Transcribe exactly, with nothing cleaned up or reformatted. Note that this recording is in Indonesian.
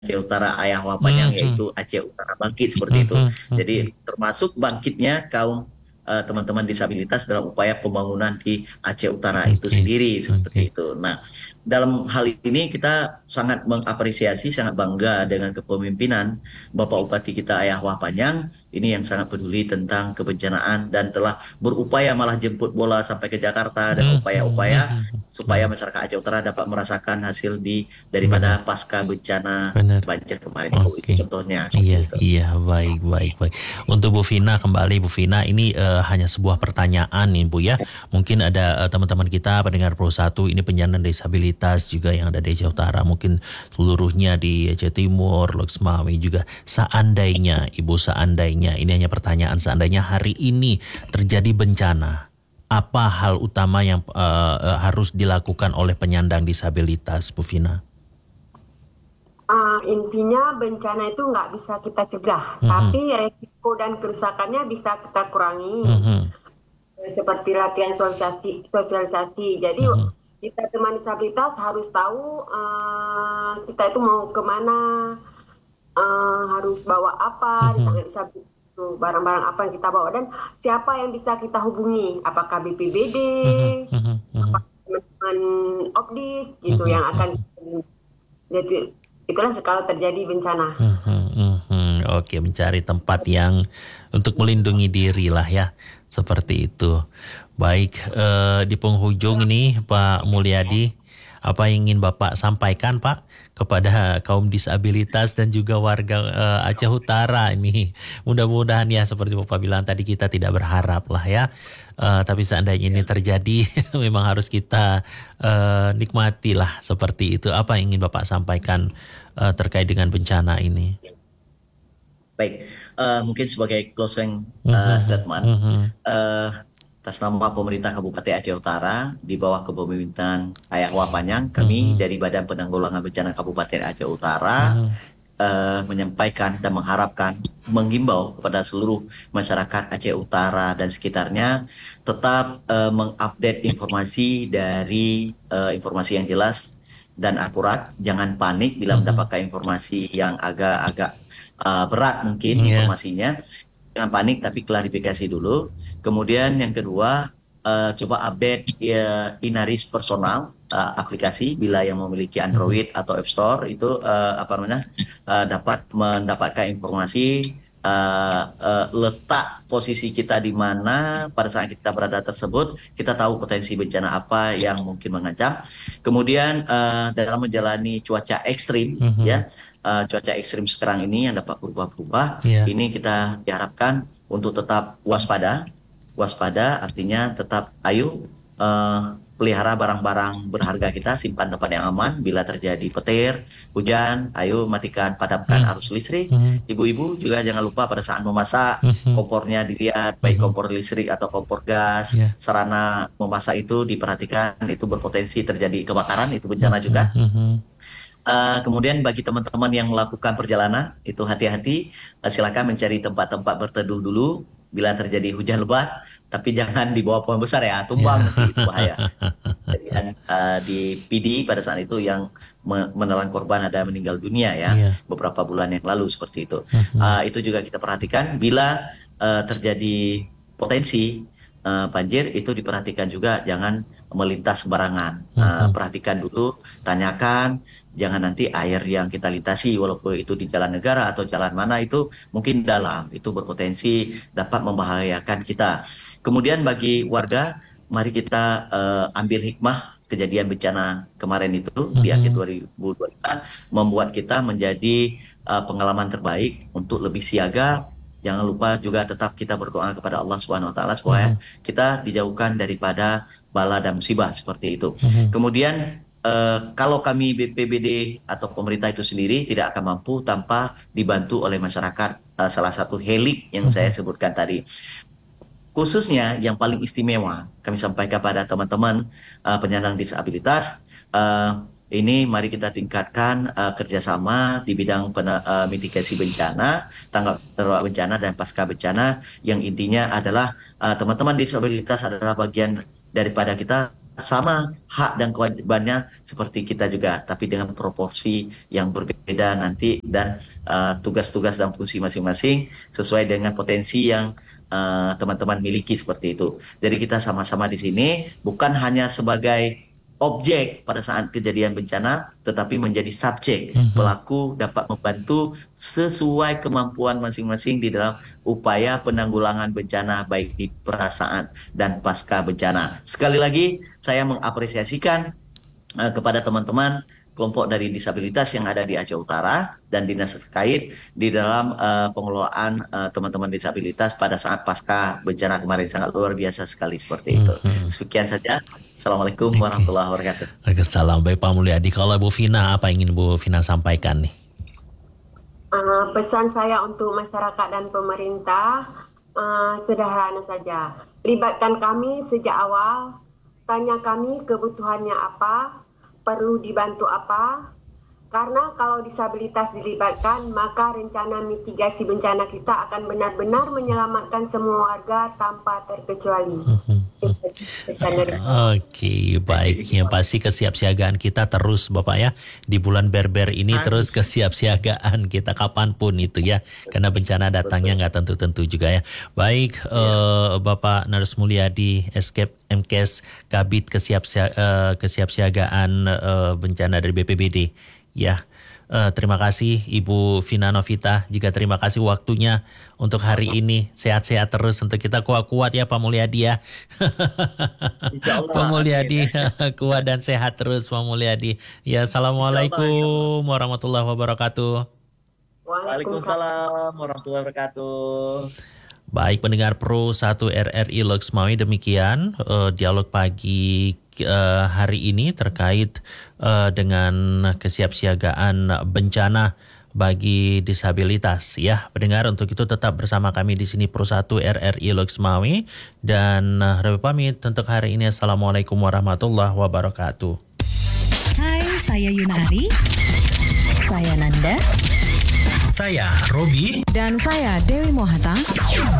Aceh Utara Ayah Wapanyang, Mhm. yaitu Aceh Utara Bangkit seperti itu. Mhm. Mhm. Jadi termasuk bangkitnya kaum eh, teman-teman disabilitas dalam upaya pembangunan di Aceh Utara itu Oke. sendiri Oke. seperti itu. Nah, dalam hal ini kita sangat mengapresiasi, sangat bangga dengan kepemimpinan Bapak Bupati kita Ayah Wapanyang ini yang sangat peduli tentang kebencanaan dan telah berupaya malah jemput bola sampai ke Jakarta dengan Mhm. upaya-upaya Mhm. supaya Benar. masyarakat Aceh Utara dapat merasakan hasil di daripada Benar. pasca bencana Benar. banjir kemarin itu, itu Oke. contohnya seperti Iya, itu. iya, baik, baik, baik. Untuk Bu Vina kembali, Bu Vina, ini eh, hanya sebuah pertanyaan nih Bu ya. Mungkin ada eh, teman-teman kita pendengar Pro satu ini penyandang disabilitas juga yang ada di Aceh Utara, mungkin seluruhnya di Aceh Timur, Loksmawe juga. Seandainya, Ibu, seandainya, ini hanya pertanyaan, seandainya hari ini terjadi bencana, apa hal utama yang eh, eh, harus dilakukan oleh penyandang disabilitas, Bu Vina? Ah, intinya bencana itu nggak bisa kita cegah, Mhm. tapi resiko dan kerusakannya bisa kita kurangi. Mhm. Eh, Seperti latihan sosialisasi, sosialisasi. Jadi Mhm. kita teman disabilitas harus tahu eh, kita itu mau kemana, eh, harus bawa apa, di Mhm. sangat disabilitas itu barang-barang apa yang kita bawa dan siapa yang bisa kita hubungi, apakah B P B D, Mhm. Mhm. Mhm. teman-teman Okdis gitu Mhm. yang akan Mhm. jadi itulah kalau terjadi bencana. Mhm. Mhm. Oke, mencari tempat yang untuk melindungi diri lah ya, seperti itu. Baik, eh, di penghujung ini Pak Mulyadi, apa yang ingin Bapak sampaikan Pak kepada kaum disabilitas dan juga warga eh, Aceh Utara ini? Mudah-mudahan ya seperti Bapak bilang tadi, kita tidak berharap lah ya. Eh, tapi seandainya ini terjadi, memang harus kita eh, nikmati lah seperti itu. Apa yang ingin Bapak sampaikan eh, terkait dengan bencana ini? Baik, eh, mungkin sebagai closing eh, Mhm. statement, Mhm. eh, atas nama pemerintah Kabupaten Aceh Utara di bawah kepemimpinan Ayah Wapanyang, kami Mhm. dari Badan Penanggulangan Bencana Kabupaten Aceh Utara Mhm. eh, menyampaikan dan mengharapkan, menghimbau kepada seluruh masyarakat Aceh Utara dan sekitarnya tetap eh, mengupdate informasi dari eh, informasi yang jelas dan akurat. Jangan panik bila Mhm. mendapatkan informasi yang agak-agak eh, berat mungkin Ya. informasinya. Jangan panik tapi klarifikasi dulu. Kemudian yang kedua, eh, coba update ya, Inaris personal eh, aplikasi bila yang memiliki Mhm. Android atau App Store itu eh, apa namanya eh, dapat mendapatkan informasi eh, eh, letak posisi kita di mana pada saat kita berada tersebut, kita tahu potensi bencana apa yang mungkin mengancam. Kemudian eh, dalam menjalani cuaca ekstrim Mhm. ya, eh, cuaca ekstrim sekarang ini yang dapat berubah-ubah, Ya. ini kita diharapkan untuk tetap waspada. Waspada artinya tetap ayo eh, pelihara barang-barang berharga kita, simpan tempat yang aman. Bila terjadi petir, hujan, ayo matikan, padamkan Mhm. arus listrik. Mhm. Ibu-ibu juga jangan lupa pada saat memasak, Mhm. kompornya dilihat, baik Mhm. kompor listrik atau kompor gas. Ya. Sarana memasak itu diperhatikan, itu berpotensi terjadi kebakaran, itu bencana Mhm. juga. Mhm. Eh, kemudian bagi teman-teman yang melakukan perjalanan itu hati-hati. Eh, silakan mencari tempat-tempat berteduh dulu bila terjadi hujan lebat, tapi jangan di bawah pohon besar ya, Ya. tumbang nanti itu bahaya. Kejadian eh, di P D pada saat itu yang me- menelan korban ada meninggal dunia ya Iya. beberapa bulan yang lalu seperti itu. Mhm. Eh, itu juga kita perhatikan bila eh, terjadi potensi eh, banjir itu diperhatikan juga jangan melintas sembarangan. Eh, Mhm. perhatikan dulu, tanyakan, jangan nanti air yang kita lintasi walaupun itu di jalan negara atau jalan mana itu mungkin dalam, itu berpotensi dapat membahayakan kita. Kemudian bagi warga, mari kita eh, ambil hikmah kejadian bencana kemarin itu di akhir Mhm. dua ribu dua puluh lima membuat kita menjadi eh, pengalaman terbaik untuk lebih siaga. Jangan lupa juga tetap kita berdoa kepada Allah Subhanahu wa taala supaya Mhm. kita dijauhkan daripada bala dan musibah seperti itu. Mhm. Kemudian eh, kalau kami B P B D atau pemerintah itu sendiri tidak akan mampu tanpa dibantu oleh masyarakat, eh, salah satu helik yang saya Mhm. sebutkan tadi. Khususnya yang paling istimewa kami sampaikan kepada teman-teman uh, penyandang disabilitas, uh, ini mari kita tingkatkan uh, kerjasama di bidang pena, uh, mitigasi bencana, tanggap darurat bencana dan pasca bencana, yang intinya adalah uh, teman-teman disabilitas adalah bagian daripada kita sama hak dan kewajibannya seperti kita juga, tapi dengan proporsi yang berbeda nanti dan uh, tugas-tugas dan fungsi masing-masing sesuai dengan potensi yang uh, teman-teman miliki seperti itu. Jadi kita sama-sama di sini bukan hanya sebagai objek pada saat kejadian bencana, tetapi menjadi subjek. Mhm. Pelaku dapat membantu sesuai kemampuan masing-masing di dalam upaya penanggulangan bencana baik di prasaat dan pasca bencana. Sekali lagi, saya mengapresiasikan uh, kepada teman-teman kelompok dari disabilitas yang ada di Aceh Utara dan dinas terkait di dalam uh, pengelolaan uh, teman-teman disabilitas pada saat pasca bencana kemarin. Sangat luar biasa sekali seperti itu. Mhm. Sekian saja. Assalamualaikum Oke. warahmatullahi wabarakatuh. Waalaikumsalam. Baik Pak Mulyadi, kalau Bu Vina apa ingin Bu Vina sampaikan nih? Uh, pesan saya untuk masyarakat dan pemerintah uh, sederhana saja. Libatkan kami sejak awal, tanya kami kebutuhannya apa, perlu dibantu apa. Karena kalau disabilitas dilibatkan, maka rencana mitigasi bencana kita akan benar-benar menyelamatkan semua warga tanpa terkecuali. Oke, baik. Yang pasti kesiapsiagaan kita terus Bapak ya. Di bulan berber ini Harus. terus kesiapsiagaan kita kapanpun itu ya. Karena bencana datangnya nggak tentu-tentu juga ya. Baik, eh, Bapak Narus Mulyadi, Escape M K S Kabid kesiapsia, eh, kesiapsiagaan eh, bencana dari B P B D. Ya, eh, terima kasih Ibu Vina Novita. Juga terima kasih waktunya untuk hari ini. Sehat-sehat terus untuk kita, kuat-kuat ya Pak Mulyadi ya. Insya Allah. Pak Mulyadi Amin. kuat dan sehat terus Pak Mulyadi. Ya, assalamualaikum Insya Allah, insya warahmatullahi wabarakatuh. Waalaikumsalam warahmatullahi wabarakatuh. Baik pendengar Pro satu R R I Loksmawi, demikian uh, dialog pagi uh, hari ini terkait uh, dengan kesiapsiagaan bencana bagi disabilitas ya. Pendengar, untuk itu tetap bersama kami di sini Pro satu R R I Loksmawi dan uh, Rewi pamit untuk hari ini. Assalamualaikum warahmatullahi wabarakatuh. Hai, saya Yunari. Saya Nanda. Saya Robi. Dan saya Dewi Mohata.